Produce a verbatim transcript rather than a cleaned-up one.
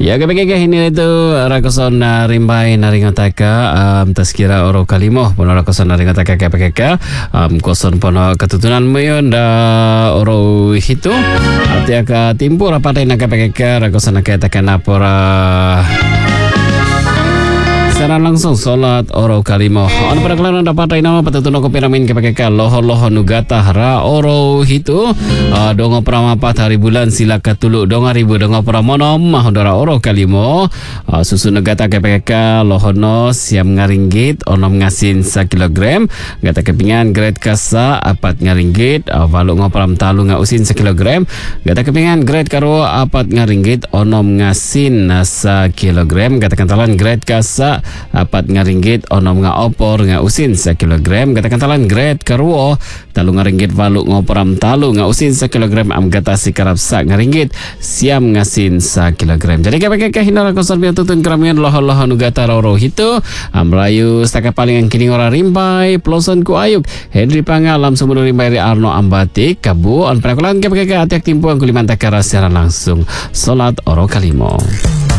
Ya kepekek ini itu rakoson na rimbai na ringataka um, taskira oro kalimo pono rakoson na ringataka kepekek um, koson pono ketutunan mayon da oro hitu arti aka timpu rapatai na kepekek rakoson na katakan apora secara langsung solat oro kalimo on pada kelaran dapat nama patutuno ko piramin kepekek loho loho nugata hara oro hitu uh, dongo prama pat hari bulan sila katulu donga ribu dongo pramonom mahodora oro kalimo uh, susu nugata kepekek loho no siam ngaringgit onom ngasin sa kilogram gata kepingan grade kasa apat ngaringgit uh, valu ngopram talu ngausin sa kilogram gata kepingan grade karo apat ngaringgit onom ngasin sa kilogram gata kantalan grade kasa apat ngaringgit onom nga opor nga usin sa kilogram gata kantalan grade karuo talu ngaringgit valu ngoporam talu nga usin sa kilogram am gata si karapsa ngaringgit siam ngasin sa kilogram jadi kepekek hinara ko sarbiya tutun kramian loho-loho nugata roro hito am rayu staka paling ang kining ora rimbai ploson ku ayuk Henry Pangalam sumunu rimbai ri Arno Ambati kabu on prakulan kepekek atiak timpu ang kuliman takara secara langsung solat oro kalimo.